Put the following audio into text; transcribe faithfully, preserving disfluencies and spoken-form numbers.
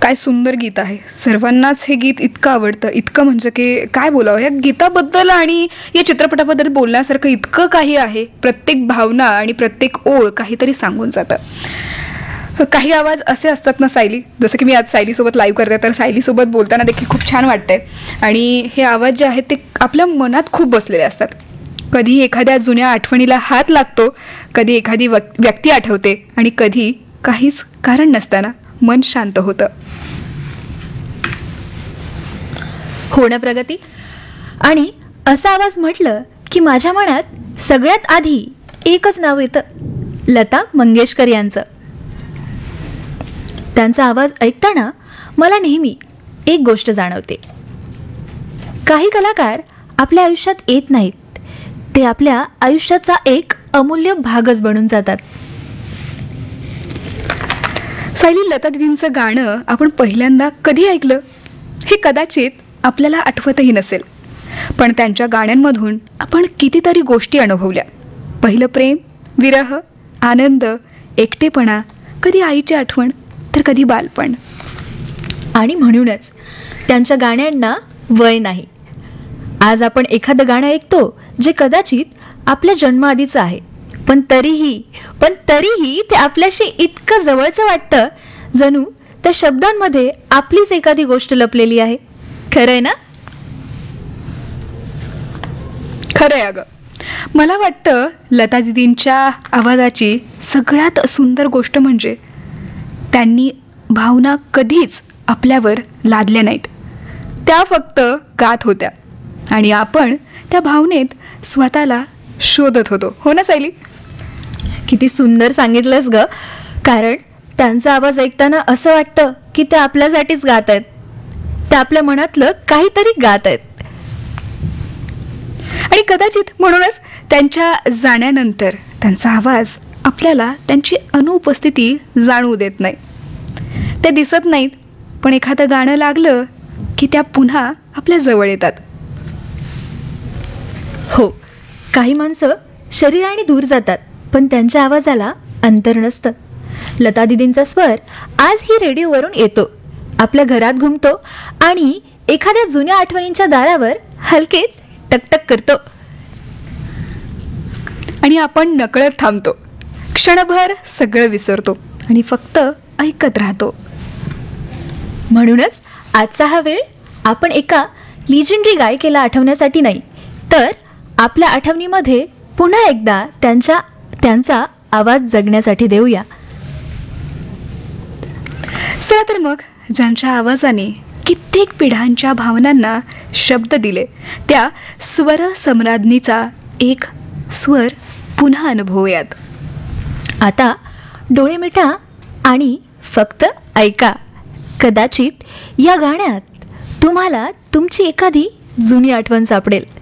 काय सुंदर गीत आहे. सर्वांनाच हे गीत इतकं आवडतं, इतकं म्हणजे की काय बोलावं. या गीताबद्दल आणि या चित्रपटाबद्दल बोलण्यासारखं इतकं काही आहे. प्रत्येक भावना आणि प्रत्येक ओळ काहीतरी सांगून जातं. काही आवाज असे असतात ना सायली, जसं की मी आज सायलीसोबत लाईव्ह करते, तर सायलीसोबत बोलताना देखील खूप छान वाटतंय. आणि हे आवाज जे आहेत ते आपल्या मनात खूप बसलेले असतात. कधी एखाद्या जुन्या आठवणीला हात लागतो, कधी एखादी व्यक्ती आठवते, आणि कधी काहीच कारण नसताना मन शांत होतं. हो ना प्रगती. आणि असा आवाज म्हटलं की माझ्या मनात सगळ्यात आधी एकच नाव येतं, लता मंगेशकर यांचं. त्यांचा आवाज ऐकताना मला नेहमी एक गोष्ट जाणवते. काही कलाकार आपल्या आयुष्यात येत नाहीत, ते आपल्या आयुष्याचा एक अमूल्य भागच बनून जातात. सायली, लता दीदींचं गाणं आपण पहिल्यांदा कधी ऐकलं हे कदाचित आपल्याला आठवतही नसेल, पण त्यांच्या गाण्यांमधून आपण कितीतरी गोष्टी अनुभवल्या. पहिलं प्रेम, विरह, आनंद, एकटेपणा, कधी आईची आठवण, तर कधी बालपण. आणि म्हणूनच त्यांच्या गाण्यांना वय नाही. आज आपण एखादं गाणं ऐकतो जे कदाचित आपल्या जन्माआधीचं आहे, पण तरीही पण तरीही ते आपल्याशी इतकं जवळचं वाटतं, जणू त्या शब्दांमध्ये आपलीच एखादी गोष्ट लपलेली आहे. खरंय ना? खरंय अगं. मला वाटतं लता दीदींच्या आवाजाची सगळ्यात सुंदर गोष्ट म्हणजे त्यांनी भावना कधीच आपल्यावर लादल्या नाहीत. त्या फक्त गात होत्या आणि आपण त्या भावनेत स्वतःला शोधत होतो. हो ना सायली? किती सुंदर सांगितलंस ग. कारण त्यांचा आवाज ऐकताना असं वाटतं की ते आपल्यासाठीच गात आहेत, ते आपल्या मनातलं काहीतरी गात आहेत. आणि कदाचित म्हणूनच त्यांच्या जाण्यानंतर त्यांचा आवाज आपल्याला त्यांची अनुपस्थिती जाणवू देत नाही. ते दिसत नाहीत, पण एखादं गाणं लागलं की त्या पुन्हा आपल्या जवळ येतात. हो, काही माणसं शरीराने दूर जातात, पण त्यांच्या आवाजाला अंतर नसतं. लता दीदींचा स्वर आजही रेडिओवरून येतो, आपल्या घरात घुमतो आणि एखाद्या जुन्या आठवणींच्या दारावर हलकेच टकटक करतो. आणि आपण नकळत थांबतो, क्षणभर सगळं विसरतो आणि फक्त ऐकत राहतो. म्हणूनच आजचा हा वेळ आपण एका लिजेंडरी गायिकेला आठवण्यासाठी नाही, तर आपल्या आठवणीमध्ये पुन्हा एकदा त्यांच्या त्यांचा आवाज जगण्यासाठी देऊया. चला तर मग, ज्यांच्या आवाजाने कित्येक पिढ्यांच्या भावनांना शब्द दिले, त्या स्वर सम्राज्ञीचा एक स्वर पुन्हा अनुभवूयात. आता डोळे मिटा आणि फक्त ऐका. कदाचित या गाण्यात तुम्हाला तुमची एखादी जुनी आठवण सापडेल.